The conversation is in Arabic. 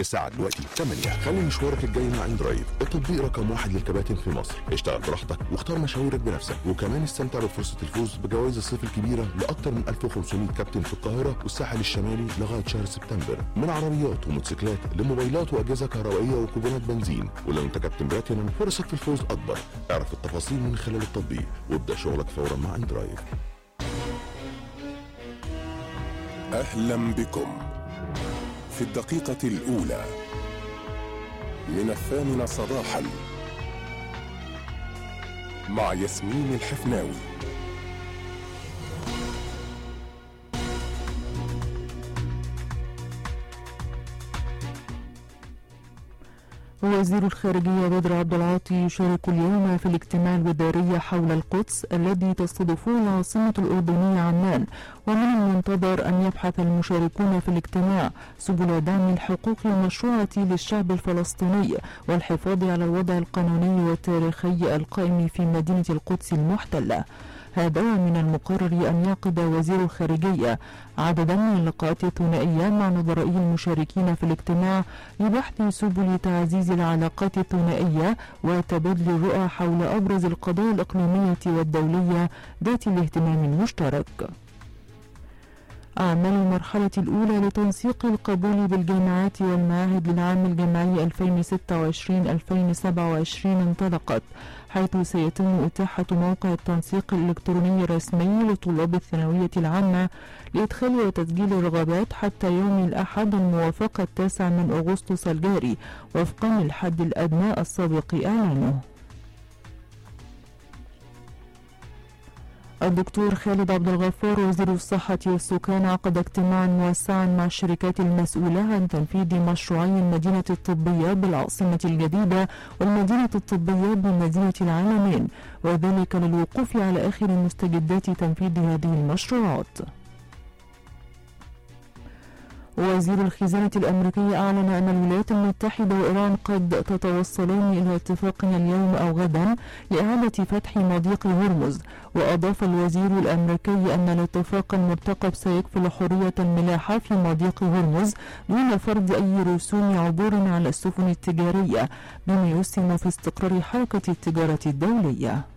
الساعة دلوقتي 8. خلي مشوارك الجاي مع اندرايف، التطبيق رقم 1 للكباتن في مصر. اشتغل براحتك واختار مشاويرك بنفسك، وكمان استمتع بفرصة الفوز بجوائز الصيف الكبيرة لأكثر من 1500 كابتن في القاهرة والساحل الشمالي لغاية شهر سبتمبر، من عربيات وموتوسيكلات لموبايلات وأجهزة كهربائية وكوبونات بنزين. ولو انت كابتن بلاتينم فرصك في الفوز أكبر. اعرف التفاصيل من خلال التطبيق وابدأ شغلك فورا مع اندرايف. أهلا بكم في الدقيقة الأولى من 8 صباحا مع ياسمين الحفناوي. وزير الخارجية بدر عبد العاطي يشارك اليوم في الاجتماع الوزاري حول القدس الذي تستضيفه العاصمة الأردنية عمان، ومن المنتظر أن يبحث المشاركون في الاجتماع سبل دعم الحقوق المشروعة للشعب الفلسطيني والحفاظ على الوضع القانوني والتاريخي القائم في مدينة القدس المحتلة. هذا ومن المقرر أن يعقد وزير الخارجية عددا من اللقاءات الثنائية مع نظرائي المشاركين في الاجتماع لبحث سبل تعزيز العلاقات الثنائية وتبادل الرؤى حول أبرز القضايا الإقليمية والدولية ذات الاهتمام المشترك. أعمال المرحلة الأولى لتنسيق القبول بالجامعات والمعاهد للعام الجامعي 2026-2027 انطلقت، حيث سيتم إتاحة موقع التنسيق الإلكتروني الرسمي لطلاب الثانوية العامة لإدخال وتسجيل الرغبات حتى يوم الأحد الموافق 9 من أغسطس الجاري وفقا للحد الأدنى السابق إعلانه. الدكتور خالد عبد الغفار وزير الصحة والسكان عقد اجتماعا موسعا مع الشركات المسؤولة عن تنفيذ مشروعي المدينة الطبية بالعاصمة الجديدة والمدينة الطبية بمدينة العالمين، وذلك للوقوف على آخر مستجدات تنفيذ هذه المشروعات. وزير الخزانة الأمريكي أعلن أن الولايات المتحدة وإيران قد تتوصلان إلى اتفاق اليوم أو غدا لإعادة فتح مضيق هرمز. وأضاف الوزير الأمريكي أن الاتفاق المرتقب سيكفل حرية الملاحة في مضيق هرمز دون فرض أي رسوم عبور على السفن التجارية، بما يسهم في استقرار حركة التجارة الدولية.